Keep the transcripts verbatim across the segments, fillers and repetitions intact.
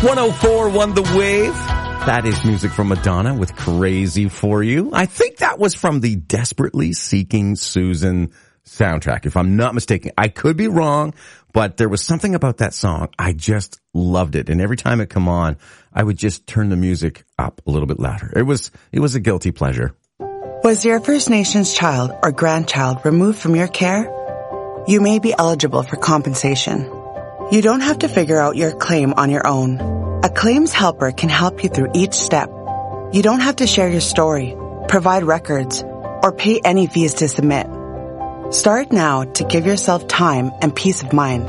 one oh four point one The Wave. That is music from Madonna with Crazy For You. I think that was from the Desperately Seeking Susan soundtrack, if I'm not mistaken. I could be wrong, but there was something about that song. I just loved it. And every time it come on, I would just turn the music up a little bit louder. It was, it was a guilty pleasure. Was your First Nations child or grandchild removed from your care? You may be eligible for compensation. You don't have to figure out your claim on your own. A claims helper can help you through each step. You don't have to share your story, provide records, or pay any fees to submit. Start now to give yourself time and peace of mind.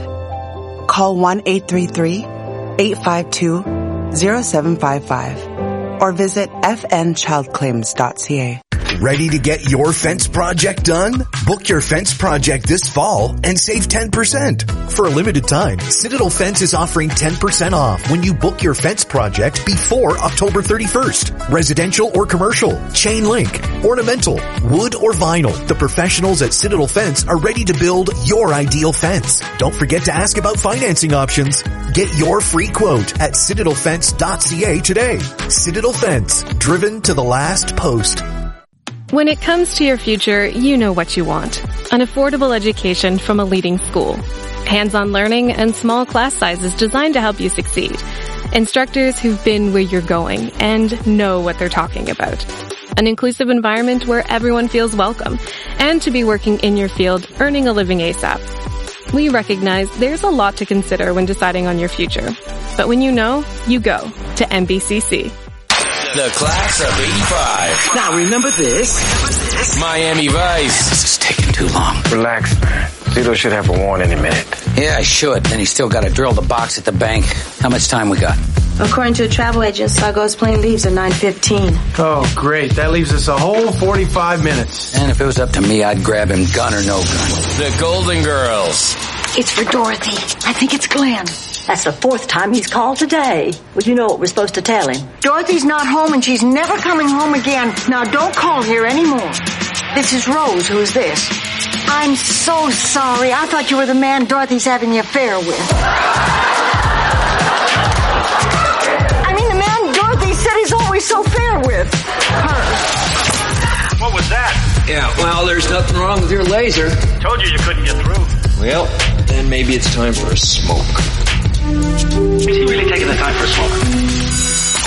Call one eight three three, eight five two, zero seven five five or visit f n child claims dot c a. Ready to get your fence project done? Book your fence project this fall and save ten percent. For a limited time, Citadel Fence is offering ten percent off when you book your fence project before October thirty-first. Residential or commercial, chain link, ornamental, wood or vinyl. The professionals at Citadel Fence are ready to build your ideal fence. Don't forget to ask about financing options. Get your free quote at citadel fence dot c a today. Citadel Fence, driven to the last post. When it comes to your future, you know what you want. An affordable education from a leading school. Hands-on learning and small class sizes designed to help you succeed. Instructors who've been where you're going and know what they're talking about. An inclusive environment where everyone feels welcome. And to be working in your field, earning a living ASAP. We recognize there's a lot to consider when deciding on your future. But when you know, you go to M B C C. The class of eighty-five. Now remember this. Miami Vice. This is taking too long. Relax, man. Zito should have a warrant any minute. Yeah, I should. Then he's still got to drill the box at the bank. How much time we got? According to a travel agent, Sargo's plane leaves at nine fifteen. Oh, great. That leaves us a whole forty-five minutes. And if it was up to me, I'd grab him gun or no gun. The Golden Girls. It's for Dorothy. I think it's Glenn. That's the fourth time he's called today. Well, you know what we're supposed to tell him. Dorothy's not home and she's never coming home again. Now don't call here anymore. This is Rose. Who is this? I'm so sorry. I thought you were the man Dorothy's having the affair with. I mean, the man Dorothy said he's always so fair with. Her. What was that? Yeah, well, there's nothing wrong with your laser. Told you you couldn't get through. Well, then maybe it's time for a smoke. Is he really taking the time for a smoke?